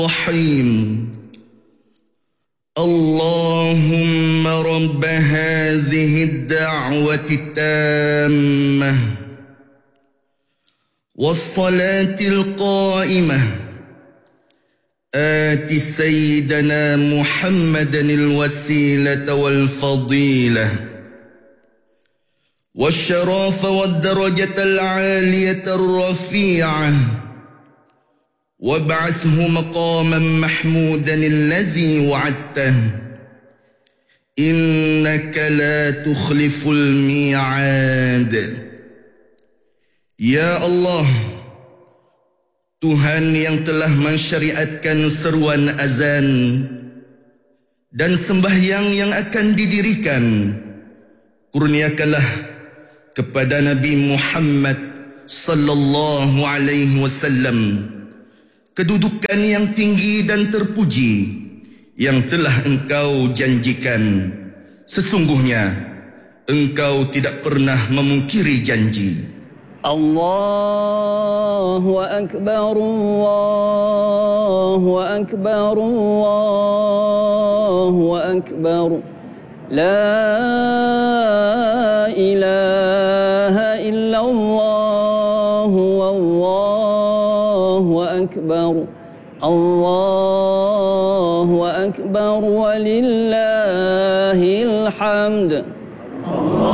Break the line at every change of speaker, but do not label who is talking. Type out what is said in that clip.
الرحيم اللهم رب هذه الدعوة التامة والصلاة القائمة آت سيدنا محمدا الوسيلة والفضيلة والشرف والدرجة العالية الرفيعة وابعثه مقاما محمودا الذي وعدته إنك لا تخلف الميعاد. Ya Allah, Tuhan yang telah mensyariatkan seruan azan dan sembahyang yang akan didirikan, kurniakanlah kepada Nabi Muhammad sallallahu alaihi wasallam kedudukan yang tinggi dan terpuji yang telah Engkau janjikan. Sesungguhnya Engkau tidak pernah memungkiri janji.
Allahu Akbar, Allahu Akbar, Allahu Akbar. La ilaha illallah, Wallahu Akbar, Allahu Akbar, walillah